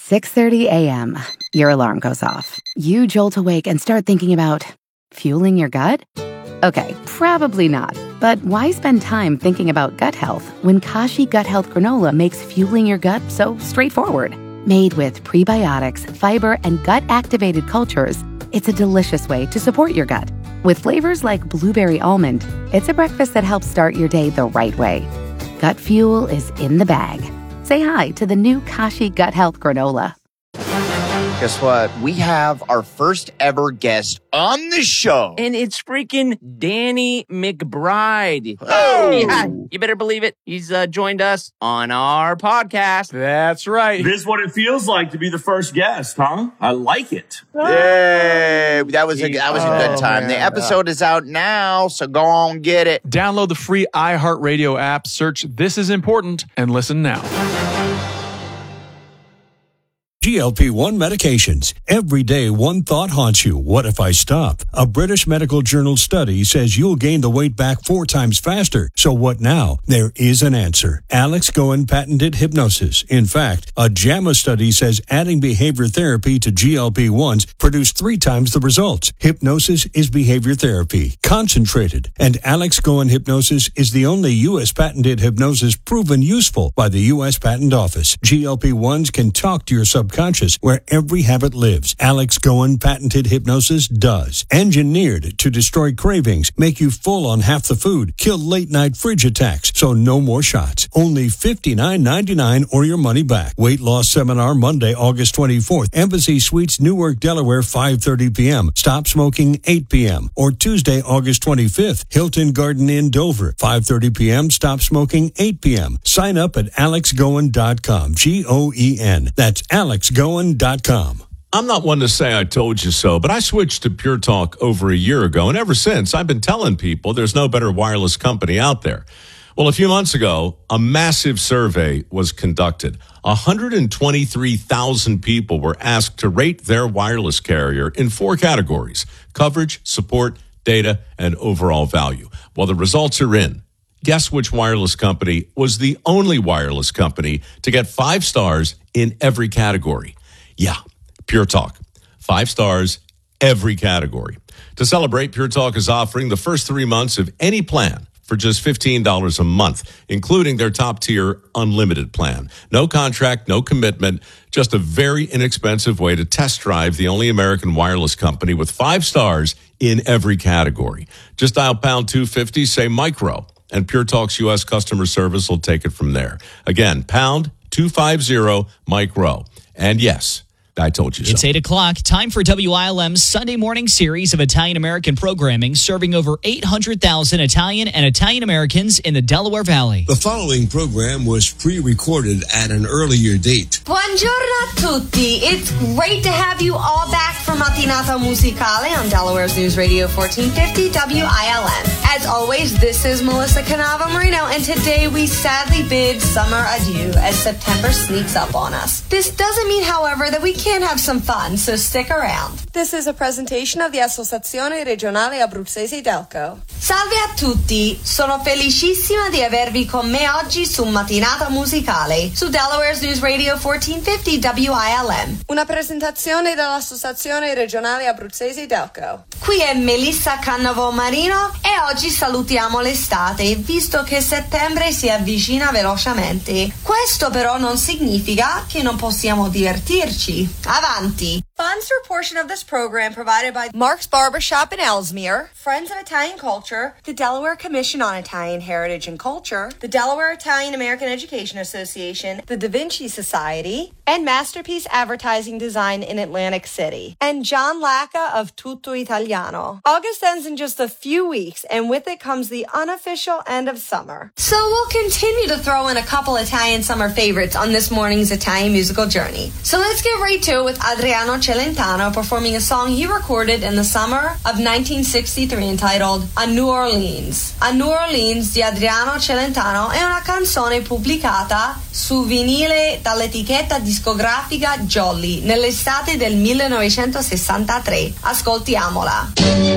6:30 a.m. Your alarm goes off. You jolt awake and start thinking about fueling your gut? Okay, probably not. But why spend time thinking about gut health when Kashi Gut Health Granola makes fueling your gut so straightforward? Made with prebiotics, fiber, and gut-activated cultures, it's a delicious way to support your gut. With flavors like blueberry almond, it's a breakfast that helps start your day the right way. Gut fuel is in the bag. Say hi to the new Kashi Gut Health Granola. Guess what? We have our first ever guest on the show. And it's freaking Danny McBride. Oh! Yeah, you better believe it. He's joined us on our podcast. That's right. This is what it feels like to be the first guest, huh? I like it. Yay! That was a good time. The episode is out now, so go on, get it. Download the free iHeartRadio app, search This Is Important, and listen now. GLP-1 medications. Every day, one thought haunts you. What if I stop? A British Medical Journal study says you'll gain the weight back 4 times faster. So what now? There is an answer. Alex Goen patented hypnosis. In fact, a JAMA study says adding behavior therapy to GLP-1s produced 3 times the results. Hypnosis is behavior therapy, concentrated. And Alex Goen hypnosis is the only U.S. patented hypnosis proven useful by the U.S. Patent Office. GLP-1s can talk to your subconscious where every habit lives. Alex Goen patented hypnosis does. Engineered to destroy cravings, make you full on half the food, kill late night fridge attacks. So no more shots. Only $59.99 or your money back. Weight loss seminar Monday, August 24th. Embassy Suites, Newark, Delaware, 5:30 p.m. Stop smoking 8 p.m. Or Tuesday, August 25th. Hilton Garden Inn, Dover, 5:30 p.m. Stop smoking 8 p.m. Sign up at alexgoen.com. Goen. That's alexgoen.com. I'm not one to say I told you so, but I switched to Pure Talk over a year ago, and ever since, I've been telling people there's no better wireless company out there. Well, a few months ago, a massive survey was conducted. 123,000 people were asked to rate their wireless carrier in 4 categories: coverage, support, data, and overall value. Well, the results are in. Guess which wireless company was the only wireless company to get 5 stars in every category? Yeah, Pure Talk. 5 stars, every category. To celebrate, Pure Talk is offering the first 3 months of any plan for just $15 a month, including their top-tier unlimited plan. No contract, no commitment, just a very inexpensive way to test drive the only American wireless company with 5 stars in every category. Just dial pound 250, say micro, and Pure Talk's U.S. customer service will take it from there. Again, pound 250 micro. And yes, I told you so. It's 8 o'clock. Time for WILM's Sunday morning series of Italian-American programming, serving over 800,000 Italian and Italian-Americans in the Delaware Valley. The following program was pre-recorded at an earlier date. Buongiorno a tutti. It's great to have you all back for Mattinata Musicale on Delaware's News Radio 1450 WILM. As always, this is Melissa Canava-Marino, and today we sadly bid summer adieu as September sneaks up on us. This doesn't mean, however, that we can't have some fun, so stick around. This is a presentation of the Associazione Regionale Abruzzese Delco. Salve a tutti, sono felicissima di avervi con me oggi su Mattinata Musicale, su Delaware's News Radio 1450 WILM. Una presentazione dell'Associazione Regionale Abruzzese Delco. Qui è Melissa Cannavo-Marino e oggi salutiamo l'estate, visto che settembre si avvicina velocemente. Questo però non significa che non possiamo divertirci. Avanti! Funds for a portion of this program provided by Mark's Barbershop in Ellesmere, Friends of Italian Culture, the Delaware Commission on Italian Heritage and Culture, the Delaware Italian American Education Association, the Da Vinci Society, and Masterpiece Advertising Design in Atlantic City, and John Lacca of Tutto Italiano. August ends in just a few weeks, and with it comes the unofficial end of summer. So we'll continue to throw in a couple Italian summer favorites on this morning's Italian musical journey. So let's get right to it with Adriano Celentano performing a song he recorded in the summer of 1963 entitled A New Orleans. A New Orleans di Adriano Celentano è una canzone pubblicata su vinile dall'etichetta discografica Jolly nell'estate del 1963. Ascoltiamola.